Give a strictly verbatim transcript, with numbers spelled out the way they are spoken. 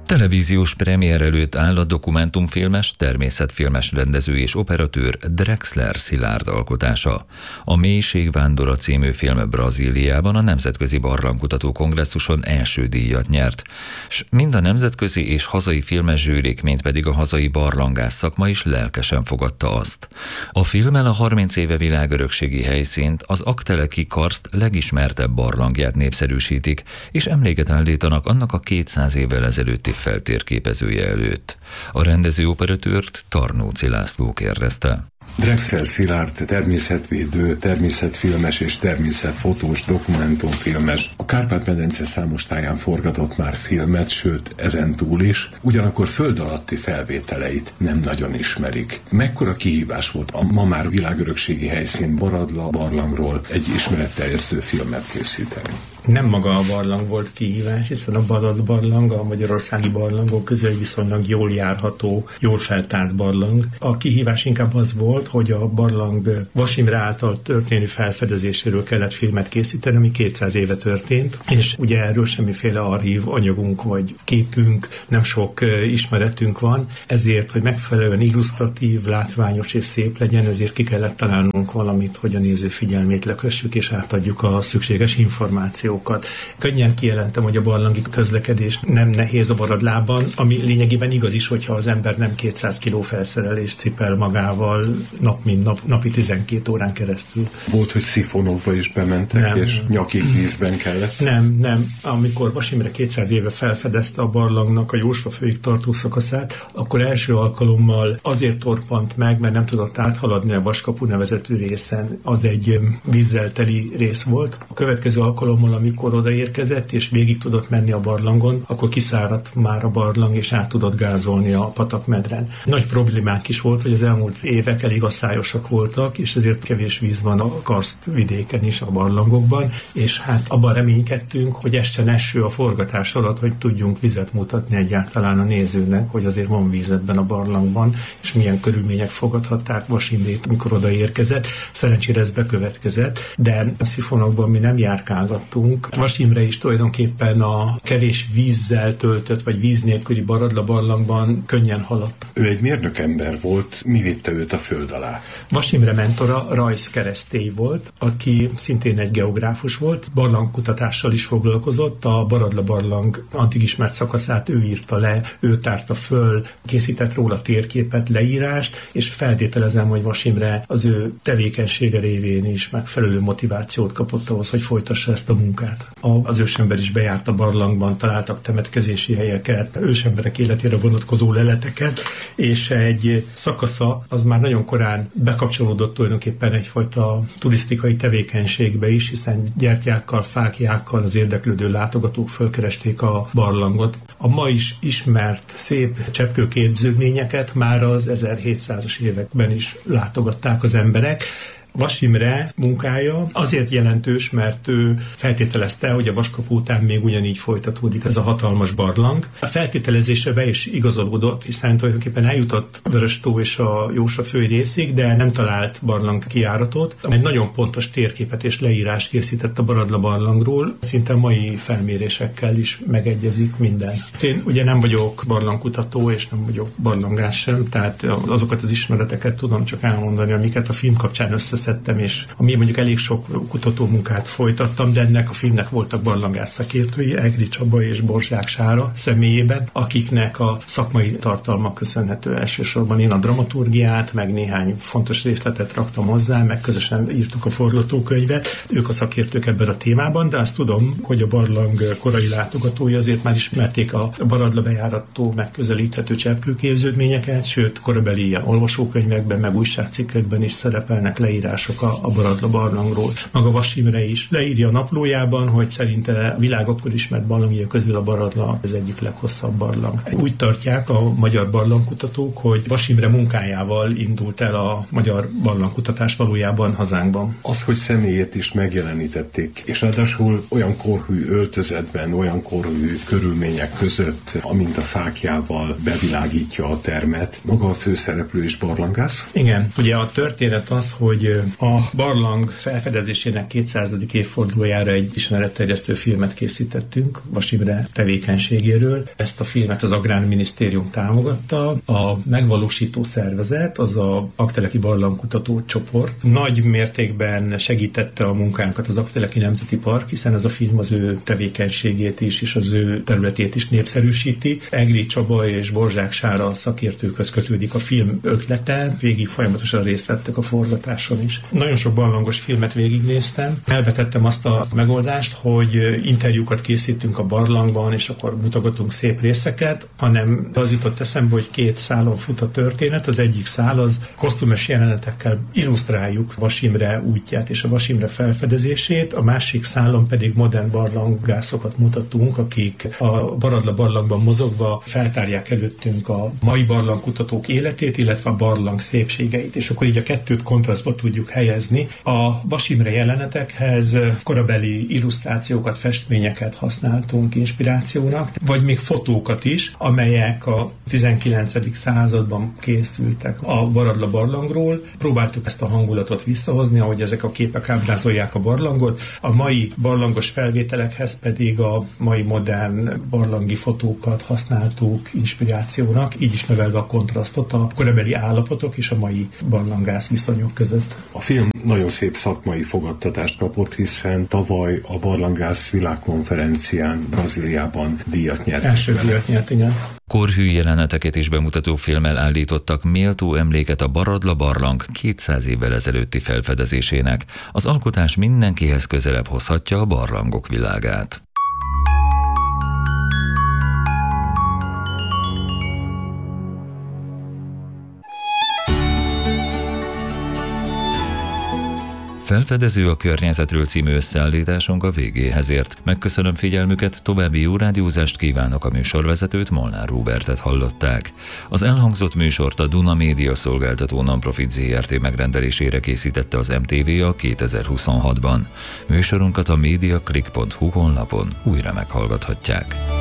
Televíziós premier előtt áll a dokumentumfilmes, természetfilmes rendező és operatőr Drexler Szilárd alkotása. A Mélységvándora című film Brazíliában a Nemzetközi Barlangkutató Kongresszuson első díjat nyert, s mind a nemzetközi és hazai filmes zsűrik, mint pedig a hazai barlangász szakma is lelkesen fogadta azt. A filmmel a harminc éve világörökségi helyszínt, az Aggteleki karszt legismertebb barlangját népszerűsítik, és emléket állítanak annak a kétszáz évvel ezelőtti feltérképezője előtt. A rendező operatőrt Tarnóci László kérdezte. Drexler Szilárd természetvédő, természetfilmes és természetfotós, dokumentumfilmes. A Kárpát-medence számos táján forgatott már filmet, sőt ezen túl is, ugyanakkor föld alatti felvételeit nem nagyon ismerik. Mekkora kihívás volt a ma már világörökségi helyszín Baradla barlangról egy ismeretterjesztő filmet készíteni? Nem maga a barlang volt kihívás, hiszen a Baradla barlang a magyarországi barlangok közül egy viszonylag jól járható, jól feltárt barlang. A kihívás inkább az volt, hogy a barlang Vas Imre által történő felfedezéséről kellett filmet készíteni, ami kétszáz éve történt, és ugye erről semmiféle archív anyagunk vagy képünk, nem sok ismeretünk van, ezért, hogy megfelelően illusztratív, látványos és szép legyen, ezért ki kellett találnunk valamit, hogy a néző figyelmét lekössük és átadjuk a szükséges információt. Könnyen kijelentem, hogy a barlangi közlekedés nem nehéz a Baradlában, ami lényegében igaz is, hogyha az ember nem kétszáz kiló felszerelést cipel magával nap mint nap, napi tizenkét órán keresztül. Volt, hogy szifonokba is bementek, nem. És nyakig vízben kellett? Nem, nem. Amikor Vas Imre kétszáz éve felfedezte a barlangnak a Jósva-folyóig tartó szakaszát, akkor első alkalommal azért torpant meg, mert nem tudott áthaladni a Vaskapu nevezetű részen. Az egy vízzel teli rész volt. A következő alkalommal, amikor odaérkezett, és végig tudott menni a barlangon, akkor kiszáradt már a barlang, és át tudott gázolni a patakmedren. Nagy problémák is volt, hogy az elmúlt évek elég asszályosak voltak, és ezért kevés víz van a karszt vidéken is, a barlangokban, és hát abban reménykedtünk, hogy essen eső a forgatás alatt, hogy tudjunk vizet mutatni egyáltalán a nézőnek, hogy azért van víz ebben a barlangban, és milyen körülmények fogadhatták Vas Imrét, mikor odaérkezett. Szerencsére ez bekövetkezett, de a szifonokban mi nem járkálgattunk. Vas Imre is tulajdonképpen a kevés vízzel töltött, vagy víz nélküli Baradla barlangban könnyen haladt. Ő egy mérnök ember volt, mi vitte őt a föld alá? Vas Imre mentora Rajsz Keresztély volt, aki szintén egy geográfus volt, barlangkutatással is foglalkozott, a Baradla barlang addig ismert szakaszát ő írta le, ő tárta föl, készített róla térképet, leírást, és feltételezem, hogy Vas Imre az ő tevékenysége révén is megfelelő motivációt kapott ahhoz, hogy folytassa ezt a munkát. Az ősember is bejárt a barlangban, találtak temetkezési helyeket, ősemberek életére vonatkozó leleteket, és egy szakasza az már nagyon korán bekapcsolódott tulajdonképpen egyfajta turisztikai tevékenységbe is, hiszen gyertyákkal, fáklyákkal az érdeklődő látogatók fölkeresték a barlangot. A ma is ismert szép cseppkőképződményeket már az ezerhétszázas években is látogatták az emberek. Vas Imre munkája azért jelentős, mert ő feltételezte, hogy a Vaskapu után még ugyanígy folytatódik ez a hatalmas barlang. A feltételezésre be is igazolódott, hiszen tulajdonképpen eljutott Vöröstó és a Jósva-fői részig, de nem talált barlang kijáratot. Egy nagyon pontos térképet és leírást készített a Baradla barlangról, szinte mai felmérésekkel is megegyezik minden. Én ugye nem vagyok barlangkutató, és nem vagyok barlangász sem, tehát azokat az ismereteket tudom csak elmondani, amiket a film kapcsán összeszedtem, és ami mondjuk elég sok kutatómunkát folytattam, de ennek a filmnek voltak barlangász szakértői, Egri Csaba és Borzsák Sára személyében, akiknek a szakmai tartalma köszönhető elsősorban. Én a dramaturgiát, meg néhány fontos részletet raktam hozzá, meg közösen írtuk a forgatókönyvet. Ők a szakértők ebben a témában, de azt tudom, hogy a barlang korai látogatói azért már ismerték a Baradla bejárattól megközelíthető cseppkőképződményeket, sőt, korabeli ilyen olvasókönyvekben, meg újságcikkekben is szerepelnek leírások a, a Baradla barlangról. Maga Vas Imre is leírja a naplójában, hogy szerinte a világ akkor ismert barlangjai közül a Baradla az egyik leghosszabb barlang. Úgy tartják a magyar barlangkutatók, hogy Vas Imre munkájával indult el a magyar barlangkutatás valójában hazánkban. Az, hogy személyét is megjelenítették, és ráadásul olyan korhű öltözetben, olyan korhű körülmények között, amint a fáklyával bevilágítja a termet, maga a főszereplő is barlangász? Igen, ugye a történet az, hogy a barlang felfedezésének kétszázadik évfordulójára egy ismeretterjesztő filmet készítettünk Vas Imre tevékenységéről. Ezt a filmet az Agrárminisztérium támogatta. A megvalósító szervezet, az a Aggteleki Barlangkutató Csoport nagy mértékben segítette a munkánkat az Aggteleki Nemzeti Park, hiszen ez a film az ő tevékenységét is, és az ő területét is népszerűsíti. Egri Csaba és Borzsák Sára szakértőkhöz kötődik a film ötlete, végig folyamatosan részt vettek a forgatáson is. Nagyon sok barlangos filmet végignéztem. Elvetettem azt a megoldást, hogy interjúkat készítünk a barlangban, és akkor mutogatunk szép részeket, hanem az jutott eszembe, hogy két szálon fut a történet. Az egyik szál az kosztümös jelenetekkel illusztráljuk Vas Imre útját és a Vas Imre felfedezését, a másik szálon pedig modern barlanggászokat mutatunk, akik a Baradla barlangban mozogva feltárják előttünk a mai barlangkutatók életét, illetve a barlang szépségeit, és akkor így a kettőt kontrasztba tudjuk helyezni. A Vas Imre jelenetekhez korabeli illusztrációkat, festményeket használtunk inspirációnak, vagy még fotókat is, amelyek a tizenkilencedik században készültek a Baradla barlangról. Próbáltuk ezt a hangulatot visszahozni, ahogy ezek a képek ábrázolják a barlangot. A mai barlangos felvételekhez pedig a mai modern barlangi fotókat használtuk inspirációnak, így is növelve a kontrasztot a korabeli állapotok és a mai barlangász viszonyok között. A film nagyon szép szakmai fogadtatást kapott, hiszen tavaly a Barlangász világkonferencián Brazíliában díjat nyert. Első díjat nyert, igen. Korhű jeleneteket is bemutató filmmel állítottak méltó emléket a Baradla barlang kétszáz évvel ezelőtti felfedezésének. Az alkotás mindenkihez közelebb hozhatja a barlangok világát. Felfedező a környezetről című összeállításunk a végéhez ért. Megköszönöm figyelmüket, további jó rádiózást kívánok, a műsorvezetőt, Molnár Róbertet hallották. Az elhangzott műsort a Duna Média Szolgáltató Nonprofit zé er té megrendelésére készítette az em té vé a kétezer-huszonhatban. Műsorunkat a mediaclick pont hu honlapon újra meghallgathatják.